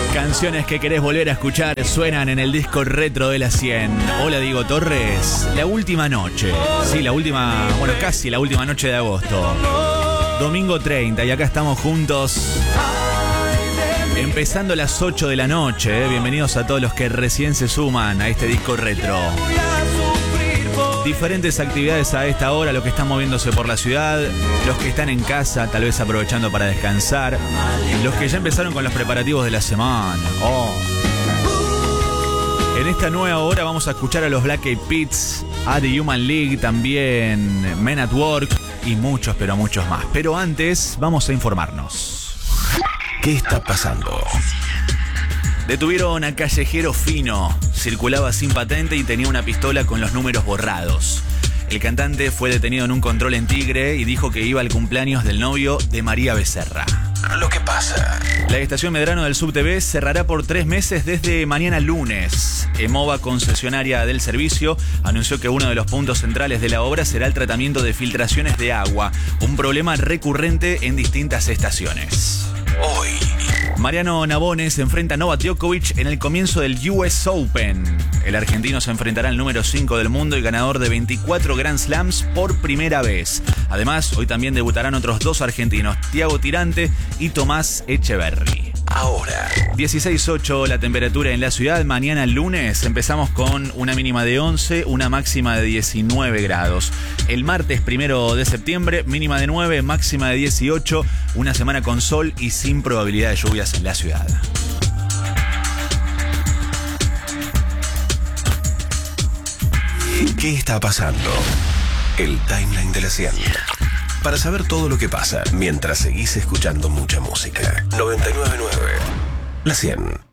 Canciones que querés volver a escuchar suenan en el disco retro de la 100. Hola, Diego Torres. La última noche. Sí, la última, bueno, casi la última noche de agosto. Domingo 30 y acá estamos juntos. Empezando las 8 de la noche. Bienvenidos a todos los que recién se suman a este disco retro. Diferentes actividades a esta hora, los que están moviéndose por la ciudad, los que están en casa, tal vez aprovechando para descansar, los que ya empezaron con los preparativos de la semana. En esta nueva hora vamos a escuchar a los Black Eyed Peas, a The Human League, también Men at Work y muchos, pero muchos más. Pero antes vamos a informarnos. ¿Qué está pasando? Detuvieron a Callejero Fino. Circulaba sin patente y tenía una pistola con los números borrados. El cantante fue detenido en un control en Tigre y dijo que iba al cumpleaños del novio de María Becerra. Lo que pasa. La estación Medrano del SubTV cerrará por 3 meses desde mañana lunes. Emova, concesionaria del servicio, anunció que uno de los puntos centrales de la obra será el tratamiento de filtraciones de agua, un problema recurrente en distintas estaciones. Hoy, Mariano Navone se enfrenta a Novak Djokovic en el comienzo del US Open. El argentino se enfrentará al número 5 del mundo y ganador de 24 Grand Slams por primera vez. Además, hoy también debutarán otros 2 argentinos, Thiago Tirante y Tomás Echeverry. ahora. 16.8 la temperatura en la ciudad. Mañana lunes empezamos con una mínima de 11, una máxima de 19 grados. El martes 1 de septiembre, mínima de 9, máxima de 18. Una semana con sol y sin probabilidad de lluvias en la ciudad. ¿Qué está pasando? El timeline de la 100. Para saber todo lo que pasa mientras seguís escuchando mucha música. 99.9 La 100.